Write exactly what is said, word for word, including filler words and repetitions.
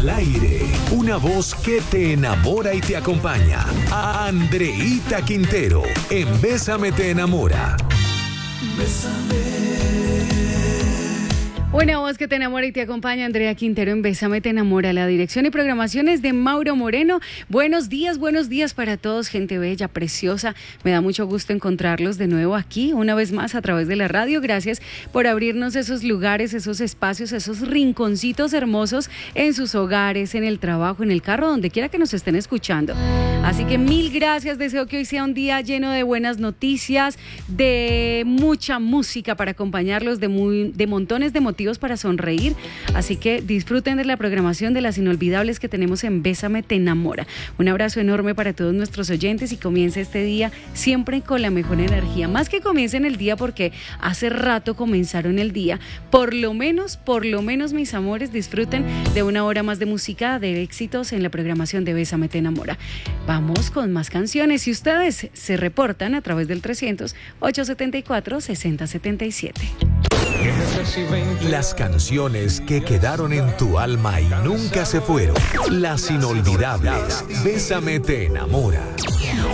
Al aire, una voz que te enamora y te acompaña. Andreíta Quintero, en Bésame te enamora. Bésame. Una voz que te enamora y te acompaña, Andrea Quintero en Bésame te enamora. La dirección y programación es de Mauro Moreno. Buenos días, buenos días para todos, gente bella, preciosa. Me da mucho gusto encontrarlos de nuevo aquí, una vez más a través de la radio. Gracias por abrirnos esos lugares, esos espacios, esos rinconcitos hermosos en sus hogares, en el trabajo, en el carro, donde quiera que nos estén escuchando. Así que mil gracias. Deseo que hoy sea un día lleno de buenas noticias, de mucha música para acompañarlos, de, muy, de montones de motivos para sonreír, así que disfruten de la programación de las inolvidables que tenemos en Bésame te enamora. Un abrazo enorme para todos nuestros oyentes y comience este día siempre con la mejor energía, más que comiencen el día porque hace rato comenzaron el día, por lo menos, por lo menos mis amores, disfruten de una hora más de música, de éxitos en la programación de Bésame te enamora. Vamos con más canciones y ustedes se reportan a través del trescientos, ochocientos setenta y cuatro, sesenta setenta y siete. Las canciones que quedaron en tu alma y nunca se fueron. Las inolvidables. Bésame te enamora.